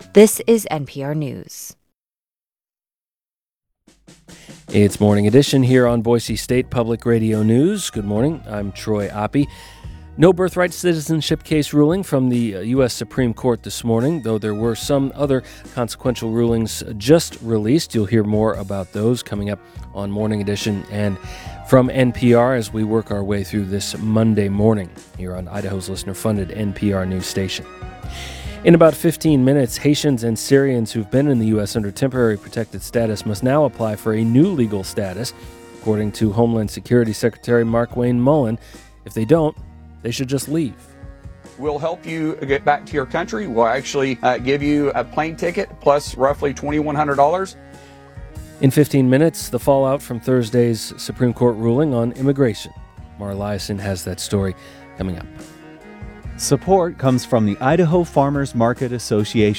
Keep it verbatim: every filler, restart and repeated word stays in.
This is N P R News. It's Morning Edition here on Boise State Public Radio News. Good morning. I'm Troy Oppie. No birthright citizenship case ruling from the U S Supreme Court this morning, though there were some other consequential rulings just released. You'll hear more about those coming up on Morning Edition and from N P R as we work our way through this Monday morning here on Idaho's listener-funded N P R news station. In about fifteen minutes, Haitians and Syrians who've been in the U S under temporary protected status must now apply for a new legal status, according to Homeland Security Secretary Markwayne Mullin. If they don't, they should just leave. We'll help you get back to your country. We'll actually uh, give you a plane ticket plus roughly two thousand one hundred dollars. In fifteen minutes, the fallout from Thursday's Supreme Court ruling on immigration. Mara Liasson has that story coming up. Support comes from the Idaho Farmers Market Association.